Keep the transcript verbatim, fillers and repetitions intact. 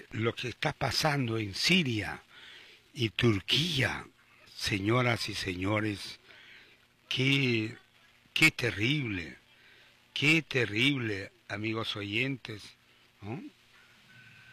lo que está pasando en Siria y Turquía, señoras y señores, qué, qué terrible, qué terrible, amigos oyentes, ¿no?